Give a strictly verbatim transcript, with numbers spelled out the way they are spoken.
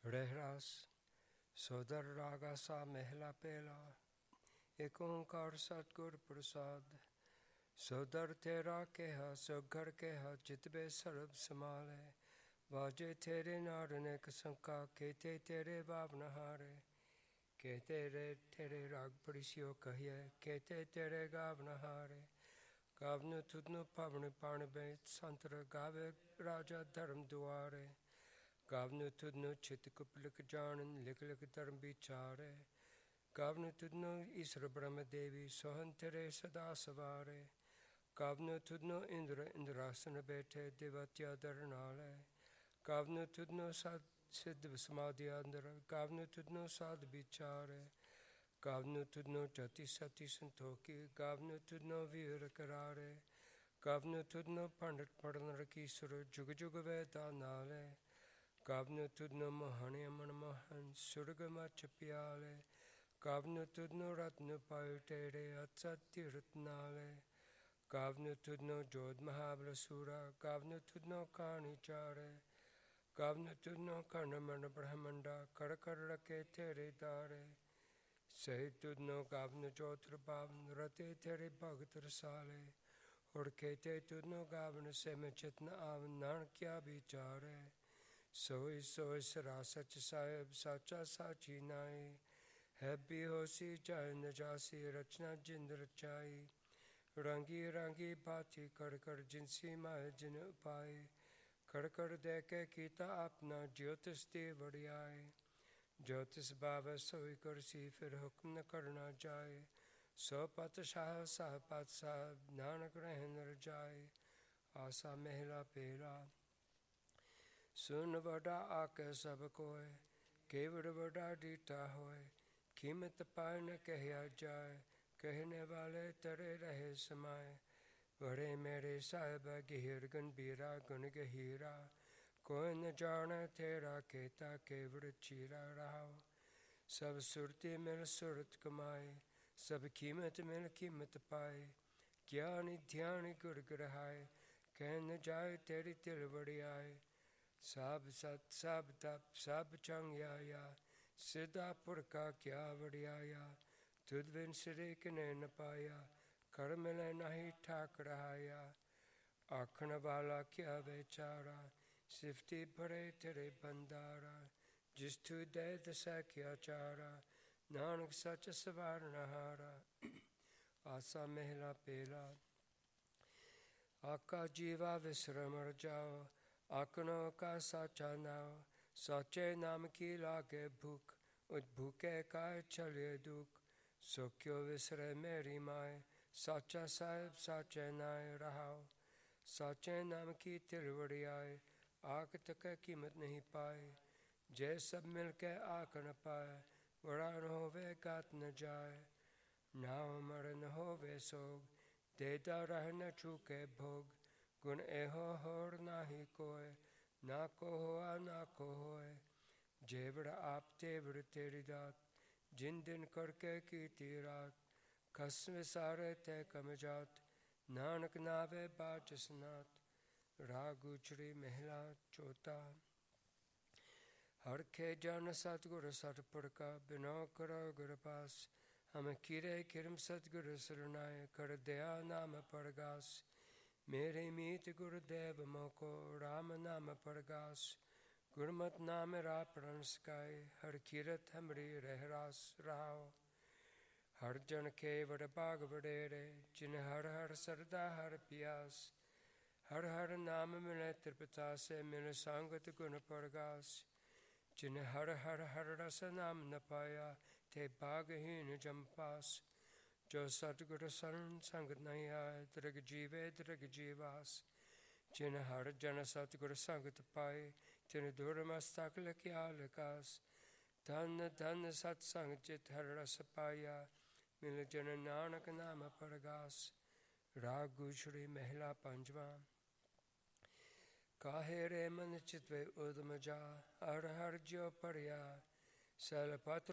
ਰਹਿਰਾਸ ਸੋਦਰ ਰਾਗਾ ਸਾ ਮਹਿਲਾ ਪਹਿਲਾ। ਏਕ ਓਂਕਾਰ ਸਤਿਗੁਰ ਪ੍ਰਸਾਦ। ਸੋਦਰ ਤੇਰਾ ਕਿਹਾ ਸੁਘਰ ਕਿਹਾ ਜਿਤਬੇ ਸਰਬ ਸਮਾਲੇ। ਵਾਜੇ ਤੇਰੇ ਨਾਰ ਅਨੇਕ ਸੰਕਾ ਕੇਤੇ ਤੇਰੇ ਭਾਵਨ ਹਾਰੇ। ਕੇਤੇ ਰੇ ਤੇਰੇ ਰਾਗ ਪੜਿਸਿਓ ਕਹੀਏ ਕੇਤੇ ਤੇਰੇ ਗਾਵਨ ਹਾਰੇ। ਗਾਵਨ ਤੁਧਨੁ ਪਵਨ ਪਾਣ ਬੇਤ ਸੰਤਰ ਗਾਵੇ ਰਾਜਾ ਧਰਮ ਦੁਆਰੇ। ਗਾਵਨ ਤੁਧਨੁ ਚਿਤ ਕੁਪ ਲਿਖ ਜਾਣਨ ਲਿਖ ਲਿਖ ਧਰਮ ਵਿਚਾਰੇ। ਗਾਵਨ ਤੁਧਨੁ ਈਸ਼ਰ ਬ੍ਰਹਮ ਦੇਵੀ ਸੋਹਨ ਤੇਰੇ ਸਦਾ ਸਵਾਰੇ। ਗਾਵਨ ਤੁਧਨੁ ਇੰਦਰ ਇੰਦਰਾਸਨ ਬੈਠੇ ਦਿਵਤਿਆ ਦਰਨਾਲੇ। ਗਾਵਨ ਤੁਧਨੁ ਸਦ ਸਿੱਧ ਸਮਾਧਿ ਅੰਦਰ ਗਾਵਨ ਤੁਧਨੁ ਸਾਧ ਵਿਚਾਰੇ। ਗਾਵਨ ਤੁਧਨੁ ਜਤੀ ਸਤੀ ਸੰਤੋਖੀ ਗਾਵਨ ਤੁਧਨੁ ਵੀਰ ਕਰਾਰੇ। ਗਾਵਨ ਤੁਧਨੁ ਪੰਡਤ ਪੜਨ ਰਕੀਸੁਰ ਜੁਗ ਜੁਗ ਵੇਦਾ ਨਾਲੇ। ਗਾਵਨ ਤੁਧਨੁ ਮੋਹਣ ਅਮਨ ਮੋਹਨ ਸੁਰਗ ਮਚ ਪਿਆਲੇ। ਗਾਵਨ ਤੁਧਨੁ ਰਤਨ ਪਾਇ ਤੇਰੇ ਅਤਸਤ ਤੀਰਥ ਨਾਲੇ। ਗਾਵਨ ਤੁਧਨੁ ਜੋਧ ਮਹਾਬਲ ਸੂਰਾ ਗਾਵਨ ਤੁਧਨੁ ਕਾਣੀ ਚਾਰੇ। ਗਾਵਨ ਤੁਧਨੁ ਖੰਡ ਮੰਡ ਬ੍ਰਹਮੰਡਾ ਕਰ ਕਰ ਰਕੇ ਤੇਰੇ ਦਾਰੇ। ਸਹਿ ਤੁਧਨੁ ਗਾਵਨ ਜੋਤਰ ਪਾਵਨ ਰਤੇ ਤੇਰੇ ਭਗਤ ਰਸਾਲੇ। ਹੁੜ ਕੇਤੇ ਤੁਧਨੁ ਗਾਵਨ ਸਿਮ ਚਿਤਨ ਆਵਨ ਨਾਨਕਿਆ ਵਿਚਾਰੇ। ਸੋਈ ਸੋਈ ਸਰਾ ਸਚ ਸਾਹਿਬ ਸਾਚਾ ਸਾਚੀ ਨਾਈ। ਹੈ ਵੀ ਹੋਸੀ ਜਾਇ ਨ ਜਾਸੀ ਰਚਨਾ ਜਿੰਦ ਰਚਾਈ। ਰਾਂਗੀ ਰਾਂਗੀ ਬਾਤੀ ਕਰ ਕਰ ਜਿਨਸੀ ਮਾਇ ਜਿਨ ਉਪਾਏ। ਕਰ ਕਰ ਦੇ ਕੇ ਕੀਤਾ ਆਪਣਾ ਜਿਉ ਤਿਸ ਦੀ ਵਡਿਆਈ। ਜੋ ਤਿਸ ਭਾਵੈ ਸੋਈ ਕਰਸੀ ਫਿਰ ਹੁਕਮ ਨ ਕਰਨਾ ਜਾਏ। ਸੋ ਪਤ ਸ਼ਾਹ ਸਾਹ ਪਤ ਸਾਹਿਬ ਨਾਨਕ ਰਹਿਨ ਰਜਾਏ। ਆਸਾ ਮਹਿਲਾ ਪਹਿਲਾ। ਸੁਨ ਵਡਾ ਆਕੇ ਸਭ ਕੋਇ ਕੇਵੜ ਵਡਾ ਡੀਠਾ ਹੋਇ। ਕੀਮਤ ਪਾਇ ਨ ਕਹਿਆ ਜਾਏ ਕਹਿਨੇ ਵਾਲੇ ਤਰੇ ਰਹੇ ਸਮਾਏ। ਵੜੇ ਮੇਰੇ ਸਾਹਿਬ ਗਹੀਰ ਗੰਭੀਰਾ ਗੁਣ ਗਹੀਰਾ। ਕੋਈ ਨ ਜਾਣੈ ਤੇਰਾ ਕੇਤਾ ਕੇਵੜ ਚੀਰਾ ਰਹਾਉ। ਸਭ ਸੁਰਤੀ ਮਿਲ ਸੁਰਤ ਕਮਾਏ ਸਭ ਕੀਮਤ ਮਿਲ ਕੀਮਤ ਪਾਏ। ਗਿਆਨੀ ਧਿਆਨੀ ਗੁਰ ਗ੍ਰਹਾਏ ਕਹਿ ਨ ਜਾਏ ਤੇਰੀ ਤਿਲ ਵਡਿਆਈ। ਸਭ ਸਤ ਸਭ ਤਪ ਸਭ ਚੰਗਿਆਇਆ ਸਿੱਧਾ ਪੁਰਖਾ ਕਿਆ ਵਡਿਆਇਆ। ਤੁਧ ਬਿਨ ਸਿਰੇ ਕਿਨੇ ਨ ਪਾਇਆ ਕਰ ਮਿਲੈ ਨਾਹੀ ਠਾਕ ਰਹਾਇਆ। ਆਖਣ ਵਾਲਾ ਕਿਆ ਵਿਚਾਰਾ ਸਿਫਤੀ ਭਰੇ ਤੇਰੇ ਬੰਦਾਰਾ। ਜਿਸ ਤੂ ਦੇ ਦਸੈ ਕਿਆ ਚਾਰਾ ਨਾਨਕ ਸੱਚ ਸਵਾਰਨ ਹਾਰਾ। ਆਸਾ ਮਹਿਲਾ ਪਹਿਲਾ। ਆਕਾ ਜੀਵਾ ਵਿਸਰਮ ਰਜਾਉ ਆਖਣੋ ਕਾ ਸਾਚਾ ਨਾਉ। ਸਾਚੇ ਨਾਮ ਕੀ ਲਾਗੇ ਭੂਖ ਉਤ ਭੂਖੇ ਕਾ ਚਲੇ ਦੁਖ। ਸੋ ਕਿਉ ਵਿਸਰੇ ਮੇਰੀ ਮਾਏ ਸਾਚਾ ਸਾਹਿਬ ਸਾਚੇ ਨਾਏ ਰਹਾਉ। ਸਾਚੇ ਨਾਮ ਕੀ ਤਿਲ ਵਡਿਆਈ ਆਖ ਤਕੈ ਕੀਮਤ ਨਹੀਂ ਪਾਏ। ਜੇ ਸਭ ਮਿਲ ਕੇ ਆਖ ਨ ਪਾਏ ਵਡਾ ਨ ਹੋਵੇ ਗਾਤ ਨ ਜਾਏ। ਨਾਉ ਮਰ ਨ ਹੋਵੇ ਸੋਗ ਦੇਦਾ ਰਹਿ ਨ ਚੁਕੇ ਭੋਗ। ਗੁਣ ਇਹੋ ਹੋਰ ਨਾਹੀ ਕੋਇ ਨਾ ਕੋ ਹੋਆ ਨਾ ਕੋ ਹੋਏ। ਜੇਵੜ ਆਪ ਤੇਵੜ ਤੇਰੀ ਦਾਤ ਜਿਨ ਦਿਨ ਕਰਕੇ ਕੀਤੀ ਰਾਤ। ਖਸ ਵਿਸਾਰੇ ਤੇ ਕਮ ਜਾਤ ਨਾਨਕ ਨਾਵੇ ਬਾਚ ਸਨਾਤ। ਰਾਗ ਗੁਜਰੀ ਮਹਿਲਾ ਚੌਥਾ। ਹਰਖੇ ਜਨ ਸਤਿਗੁਰ ਸਤਿਪੁਰਖਾ ਬਿਨੋ ਕਰੋ ਗੁਰ ਪਾਸ। ਹਮ ਕੀਰੇ ਕਿਰਮ ਸਤਿਗੁਰ ਸਰਨਾਏ ਕਰ ਦਇਆ ਨਾਮ ਪਰਗਾਸ। ਮੇਰੇ ਮੀਤ ਗੁਰਦੇਵ ਮੋਕੋ ਰਾਮ ਨਾਮ ਪਰਗਾਸ। ਗੁਰਮਤਿ ਨਾਮ ਰਾ ਪੜਨ ਸਕਾਏ ਹਰ ਕੀਰਤ ਹਮਰੀ ਰਹਿਰਾਸ ਰਹਾਉ। ਹਰ ਜਨ ਕੇ ਵਡ ਭਾਗ ਵਡੇਰੇ ਜਿਨ ਹਰ ਹਰ ਸਰਦਾ ਹਰ ਪਿਆਸ। ਹਰ ਹਰ ਨਾਮ ਮਿਲੇ ਤ੍ਰਿਪਤਾਸੇ ਮਿਲ ਸੰਗਤ ਗੁਣ ਪਰਗਾਸ। ਜਿਨ ਹਰ ਹਰ ਹਰ ਰਸ ਨਾਮ ਨ ਪਾਇਆ ਤੇ ਭਾਗਹੀਨ ਜਮ ਪਾਸ। ਜੋ ਸਤਿਗੁਰ ਸਰਨ ਸੰਗਤ ਨਹੀਂ ਆਏ ਦ੍ਰਿਗ ਜੀਵੇ ਦ੍ਰਿਗ ਜੀਵਾਸ। ਜਿਨ ਹਰ ਜਨ ਸਤਿਗੁਰ ਸੰਗਤ ਪਾਏ ਤਿਨ ਦੁਰਮਸਤਕ ਲਿਖਿਆ ਲਿਕਾਸ। ਧਨ ਧਨ ਸਤ ਸੰਗ ਚਿਤ ਹਰ ਰਸ ਪਾਇਆ ਮਿਲ ਜਨ ਨਾਨਕ ਨਾਮ ਪਰਗਾਸ। ਰਾਗ ਗੁਜਰੀ ਮਹਿਲਾ ਪੰਜਵਾ। ਕਾਹੇ ਰੇ ਮਨ ਚਿਤਵੇ ਉਦਮ ਜਾ ਹਰ ਹਰ ਜਿਉ ਪੜਿਆ। ਸੈਲ ਪੱਥਰ